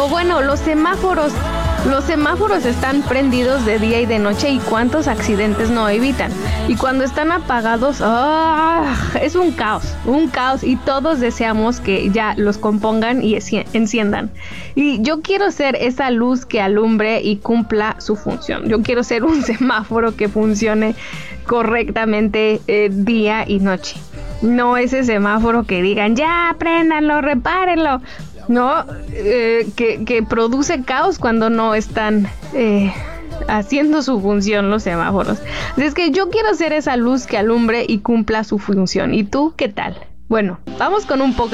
O bueno, los semáforos. Los semáforos están prendidos de día y de noche y cuántos accidentes no evitan. Y cuando están apagados, es un caos y todos deseamos que ya los compongan y enciendan. Y yo quiero ser esa luz que alumbre y cumpla su función. Yo quiero ser un semáforo que funcione correctamente día y noche. No ese semáforo que digan, ya, préndanlo, repárenlo. No, que produce caos cuando no están haciendo su función los semáforos. Así es que yo quiero ser esa luz que alumbre y cumpla su función. ¿Y tú qué tal? Bueno, vamos con un poco